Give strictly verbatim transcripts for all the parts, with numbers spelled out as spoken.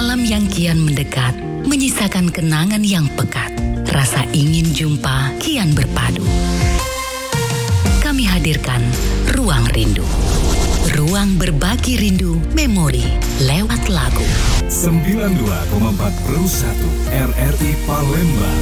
Malam yang kian mendekat, menyisakan kenangan yang pekat. Rasa ingin jumpa kian berpadu. Kami hadirkan Ruang Rindu. Ruang berbagi rindu memori lewat lagu. sembilan puluh dua koma empat Pro satu R R I Palembang.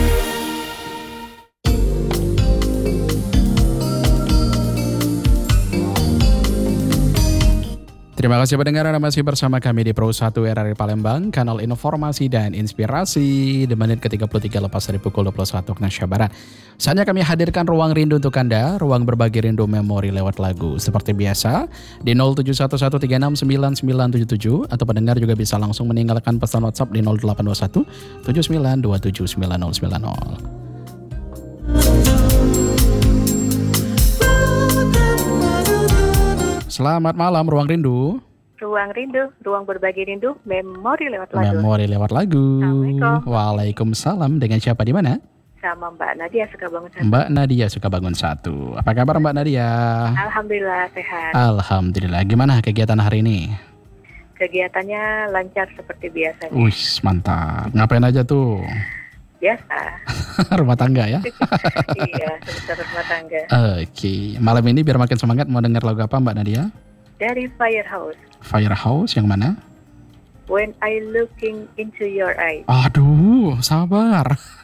Terima kasih pendengar, Anda masih bersama kami di Pro satu R R I Palembang, kanal informasi dan inspirasi, di menit ke tiga puluh tiga lepas dari pukul dua puluh satu Indonesia Barat. Saatnya kami hadirkan Ruang Rindu untuk Anda, ruang berbagi rindu memori lewat lagu. Seperti biasa, di nol tujuh satu satu tiga enam sembilan sembilan tujuh tujuh, atau pendengar juga bisa langsung meninggalkan pesan WhatsApp di nol delapan dua satu tujuh sembilan dua tujuh sembilan nol sembilan nol. Selamat malam, Ruang Rindu. Ruang Rindu, ruang berbagi rindu, memori lewat lagu. Memori lewat lagu. Assalamualaikum. Waalaikumsalam. Dengan siapa di mana? Sama Mbak Nadia Sukabangun satu. Mbak Nadia Sukabangun satu. Apa kabar Mbak Nadia? Alhamdulillah sehat. Alhamdulillah. Gimana kegiatan hari ini? Kegiatannya lancar seperti biasa. Wih, mantap. Ngapain aja tuh? Biasa. Rumah tangga ya? Iya, seputar rumah tangga. Oke. Malam ini biar makin semangat mau dengar lagu apa Mbak Nadia? Dari Firehouse. Firehouse yang mana? When I looking into your eyes. Aduh, sabar.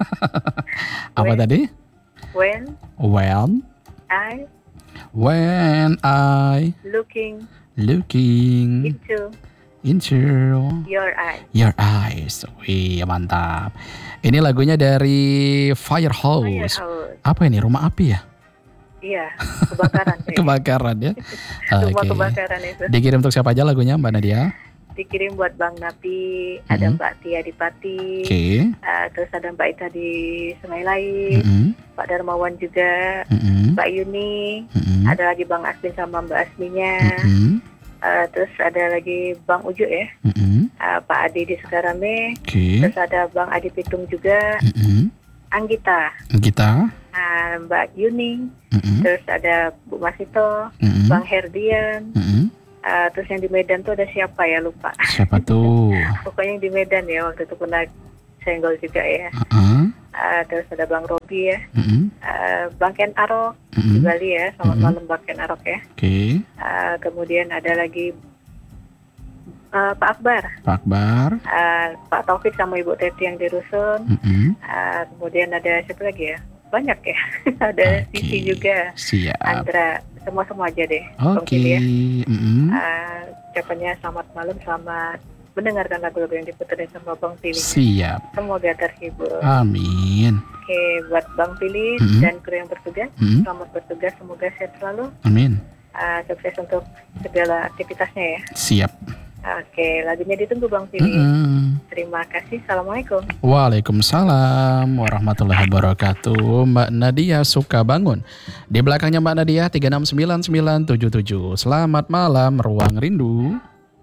Apa When- tadi? When When I When I looking looking into into your eyes. your eyes. Wih, mantap. Ini lagunya dari Firehouse. Firehouse. Apa ini? Rumah api ya? Iya, kebakaran. sih. Kebakaran ya? Rumah Oke. kebakaran itu. Dikirim untuk siapa aja lagunya Mbak Nadia? Dikirim buat Bang Napi, ada Mhm. Mbak Tia di Pati. Oke. Uh, terus ada Mbak Ita di Sungai Lai, Mm-mm. Pak Darmawan juga, Mm-mm. Mbak Yuni, Mm-mm. ada lagi Bang Asmin sama Mbak Asminya, Mm-mm. uh, terus ada lagi Bang Uju ya, Mm-mm. uh, Pak Adi di Sukarame, Oke. terus ada Bang Adi Pitung juga, Mm-mm. Anggita, Kita. uh, Mbak Yuni, Mm-mm. terus ada Bu Masito, Mm-mm. Bang Herdian, Mm-mm. uh, terus yang di Medan tuh ada siapa ya lupa, Siapa tuh? pokoknya yang di Medan ya waktu itu pernah senggol juga ya, Uh-uh. uh, terus ada Bang Robi ya. Mm-mm. Uh, Bang Ken Arok di Mm-mm. Bali ya, selamat Mhm. malam Bang Ken Arok ya. Oke. Uh, kemudian ada lagi uh, Pak Akbar, Pak Akbar. uh, Pak Taufik sama Ibu Teti yang di Rusun. Mm-mm. Uh, kemudian ada siapa lagi ya? Banyak ya. Ada Oke. Sisi juga, Siap. Andra, semua-semua aja deh. Bang Oke. Fili ya. Mm-mm. Uh, ucapannya selamat malam, selamat mendengarkan lagu-lagu yang diputerin sama Bang Fili. Siap. Semoga terhibur. Amin. Oke, buat Bang Fili Mhm. dan kru yang bertugas, Mm-mm. selamat bertugas, semoga sehat selalu. Amin. Uh, sukses untuk segala aktivitasnya ya. Siap. Oke, lagunya ditunggu Bang Fili. Mm-mm. Terima kasih. Assalamualaikum. Waalaikumsalam warahmatullahi wabarakatuh. Mbak Nadia Sukabangun. Di belakangnya Mbak Nadia tiga enam sembilan sembilan tujuh tujuh. Selamat malam Ruang Rindu.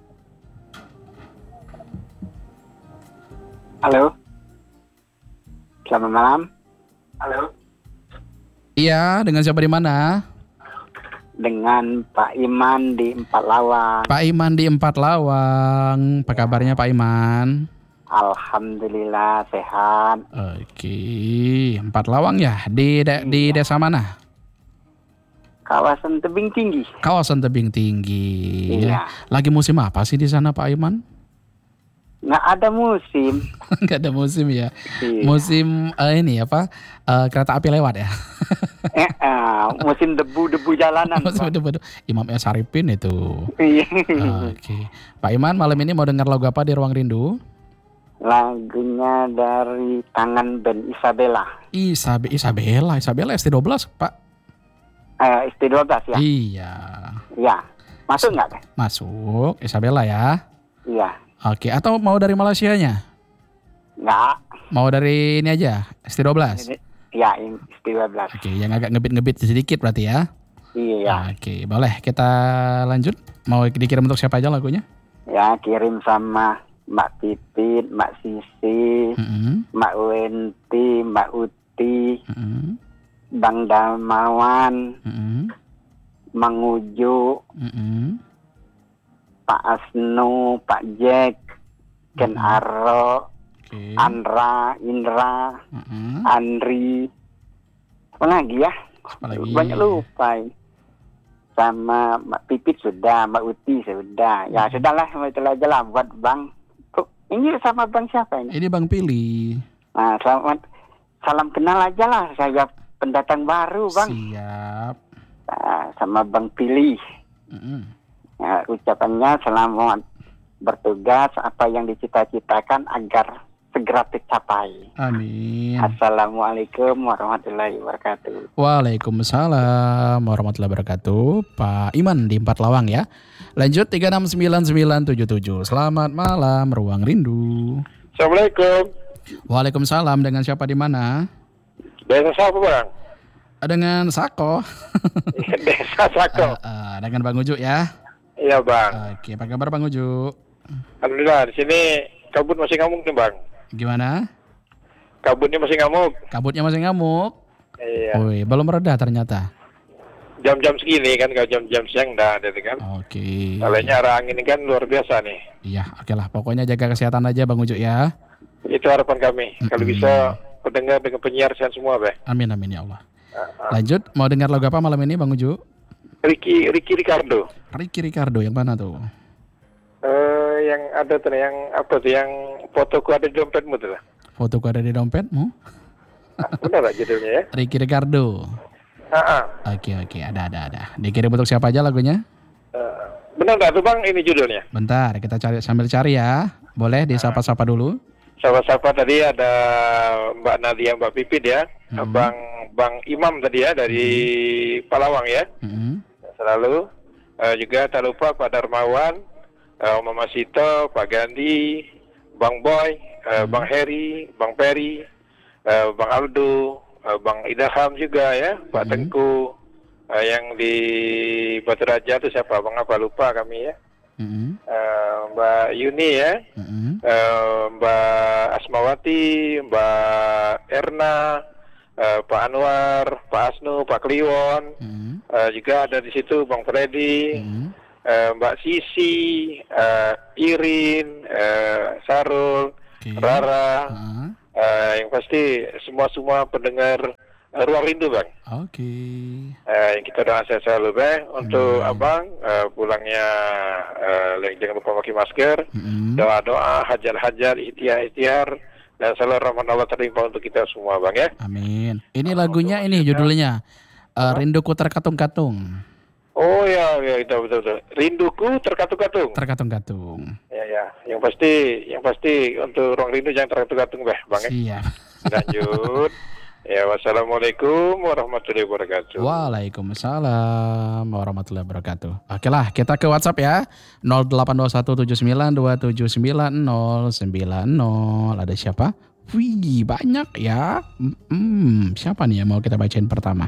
Halo. Selamat malam. Halo. Iya, dengan siapa di mana? Dengan Pak Iman di Empat Lawang. Pak Iman di Empat Lawang. Apa kabarnya Pak Iman? Alhamdulillah sehat. Oke, Empat Lawang ya. Di de- di desa mana? Kawasan tebing tinggi. Kawasan Tebing Tinggi. Iya. Lagi musim apa sih di sana Pak Iman? Nggak ada musim. Nggak ada musim ya. Iya. Musim eh, ini apa? Eh, kereta api lewat ya. Eh, eh, musim debu-debu jalanan. Musim Pak. debu. Imam S. Saripin itu. Iya. Oke. Pak Iman, malam ini mau dengar lagu apa di Ruang Rindu? Lagunya dari tangan band Isabella. Isabe Isabella, Isabella S T dua belas, Pak. Eh, S T dua belas ya. Iya. Iya. Masuk nggak? Teh? Masuk Isabella ya. Iya. Oke, atau mau dari Malaysianya? Nggak. Mau dari ini aja, S T dua belas. Iya, ini S T dua belas. Oke, yang agak ngebit-ngebit sedikit berarti ya. Iya. Oke, boleh kita lanjut. Mau dikirim untuk siapa aja lagunya? Ya, kirim sama Mbak Pipit, Mbak Sisi, Mm-mm, Mbak Wenti, Mbak Uti, mm-mm, Bang Damawan, mm-mm, Mang Uju, mm-mm. Pak Asnu, Pak Jack, Ken Mm-mm. Aro, Oke. Andra, Indra, Mm-mm. Andri, apa lagi ya? Apa lagi? Banyak lupa. ini. Sama Mbak Pipit sudah, Mbak Uti sudah. Ya Hmm. sudahlah, itu aja lah buat Bang. Kok ini sama Bang siapa ini? Ini Bang Pilih. Nah, selamat salam kenal aja lah. Saya pendatang baru, Bang. Siap. Nah, sama Bang Pilih. Mm-mm. Ya, ucapannya selamat bertugas apa yang dicita-citakan agar segera tercapai. Amin. Assalamualaikum warahmatullahi wabarakatuh. Waalaikumsalam warahmatullahi wabarakatuh. Pak Iman di Empat Lawang ya. Lanjut tiga enam sembilan sembilan tujuh tujuh. Selamat malam Ruang Rindu. Assalamualaikum. Waalaikumsalam, dengan siapa di mana? Desa siapa bang? Dengan Sako. Desa Eh, Sako. eh, dengan Bang Uju ya. Iya bang. Oke, apa kabar Bang Uju? Alhamdulillah di sini kabut masih ngamuk nih bang. Gimana? Kabutnya masih ngamuk. Kabutnya masih ngamuk? Iya. Woi, belum reda ternyata. Jam-jam segini kan, kalau jam-jam siang dah ada kan. Oke. Soalnya arah angin ini kan luar biasa nih. Iya, oke lah. Pokoknya jaga kesehatan aja Bang Uju ya. Itu harapan kami. Kalau Mm-mm. bisa pendengar dengan penyiar sehat semua bang. Amin amin ya Allah. Lanjut, mau dengar lagu apa malam ini Bang Uju? Ricky Ricky Ricardo. Ricky Ricardo yang mana tuh? Eh yang ada tuh yang apa tuh yang fotoku ada di dompetmu tuh lah. Fotoku ada di dompetmu? Ah, benar lah judulnya ya. Ricky Ricardo. Ah, ah. Oke oke, ada ada ada. Dikirim untuk siapa aja lagunya? Eh, benar nggak tuh bang ini judulnya? Bentar, kita cari sambil cari ya. Boleh disapa-sapa dulu? Sahabat-sahabat tadi ada Mbak Nadia, Mbak Pipit ya, Hmm. Bang Bang Imam tadi ya dari Palawang ya, Mm-mm. selalu. Eh, juga tak lupa Pak Darmawan, eh, Om Mama Sito, Pak Gandhi, Bang Boy, eh, Bang Heri, Bang Peri, eh, Bang Aldo, eh, Bang Idaham juga ya, Pak Hmm. Tengku, eh, yang di Batu Raja itu siapa? Bang apa lupa kami ya, Mm-mm. Eh, Mbak Yuni ya. Mm-mm. Eh, Mbak Asmawati, Mbak Erna, eh, Pak Anwar, Pak Asnu, Pak Kliwon, Mm-mm. eh, juga ada di situ Bang Freddy, Mm-mm. eh, Mbak Sisi, eh, Irin, eh, Sarul, Oke. Rara, Ah, eh, yang pasti semua-semua pendengar eh, Ruang Rindu Bang. Oke. Eh, yang kita doakan sehat selalu Bang untuk Amin. Abang eh, pulangnya eh, jangan lupa pakai masker. Mm-mm. Doa-doa, hajar-hajar, ikhtiar-ikhtiar, dan selalu rahmat Allah terlimpah untuk kita semua Bang ya. Amin. Ini lagunya ini judulnya eh, Rinduku Terkatung-katung. Oh ya, ya itu betul-betul. Rinduku terkatung-katung. Terkatung-katung. Ya ya, yang pasti, yang pasti untuk ruang rindu jangan terkatung-katung Bang, Bang ya. Siap. Lanjut. Ya, wassalamualaikum warahmatullahi wabarakatuh. Waalaikumsalam warahmatullahi wabarakatuh. Oke lah, kita ke WhatsApp ya. nol delapan dua satu tujuh sembilan dua tujuh sembilan nol sembilan nol. Ada siapa? Wih, banyak ya. Hmm, siapa nih yang mau kita bacain pertama?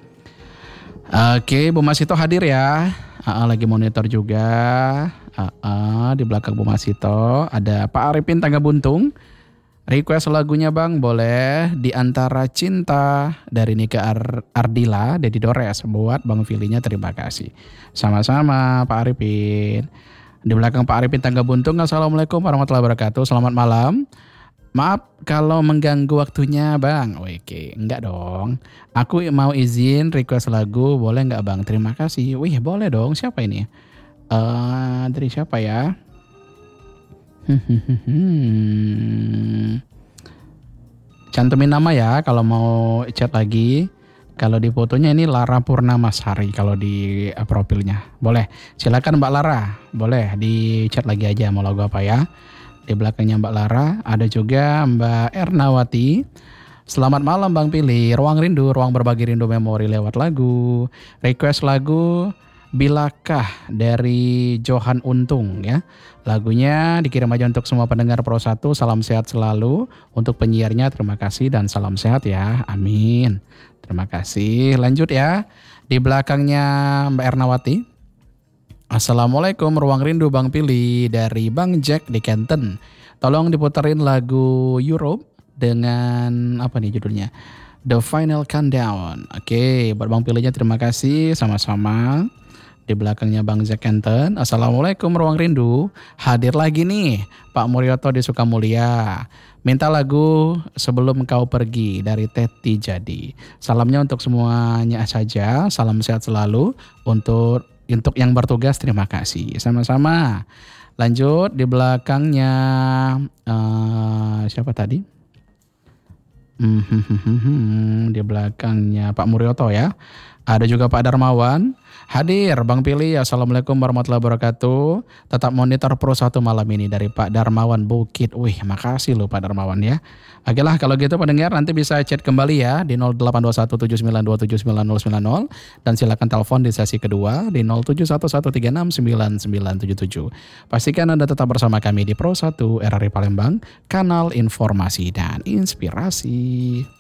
Oke, Bu Masito hadir ya. Aa, lagi monitor juga. Aa, di belakang Bu Masito ada Pak Arifin Tangga Buntung. Request lagunya Bang, boleh Di Antara Cinta dari Nika Ar- Ardila, Dedi Dores buat Bang Filinya, terima kasih. Sama-sama Pak Arifin. Di belakang Pak Arifin Tangga Buntung, Assalamualaikum warahmatullahi wabarakatuh. Selamat malam. Maaf kalau mengganggu waktunya Bang. Oke, enggak dong. Aku mau izin request lagu, boleh enggak Bang? Terima kasih. Wih, boleh dong. Siapa ini? Eh, dari siapa ya? Cantumin nama ya kalau mau chat lagi. Kalau di fotonya ini Lara Purnamasari kalau di uh, profilnya. Boleh. Silakan Mbak Lara. Boleh di chat lagi aja mau lagu apa ya. Di belakangnya Mbak Lara ada juga Mbak Ernawati. Selamat malam Bang Pilih. Ruang Rindu, ruang berbagi rindu memori lewat lagu. Request lagu Bilakah dari Johan Untung ya. Lagunya dikirim aja untuk semua pendengar Pro satu. Salam sehat selalu. Untuk penyiarnya terima kasih dan salam sehat ya. Amin. Terima kasih. Lanjut ya. Di belakangnya Mbak Ernawati. Assalamualaikum Ruang Rindu Bang Pilih dari Bang Jack di Kenten. Tolong diputerin lagu Europe dengan apa nih judulnya? The Final Countdown. Oke, buat Bang Pilihnya terima kasih sama-sama. Di belakangnya Bang Zekenten. Assalamualaikum Ruang Rindu. Hadir lagi nih Pak Murioto di Sukamulia. Minta lagu Sebelum Kau Pergi dari Teti Jadi. Salamnya untuk semuanya saja. Salam sehat selalu. Untuk untuk yang bertugas terima kasih. Sama-sama. Lanjut di belakangnya uh, siapa tadi? Hmm, di belakangnya Pak Murioto ya. Ada juga Pak Darmawan. Hadir Bang Pilih. Assalamualaikum warahmatullahi wabarakatuh. Tetap monitor Pro satu malam ini dari Pak Darmawan Bukit. Wih, makasih loh Pak Darmawan ya. Oke lah kalau gitu pendengar nanti bisa chat kembali ya di nol delapan dua satu tujuh sembilan dua tujuh sembilan nol sembilan nol dan silakan telepon di sesi kedua di nol tujuh satu satu tiga enam sembilan sembilan tujuh tujuh. Pastikan Anda tetap bersama kami di Pro satu R R I Palembang, kanal informasi dan inspirasi.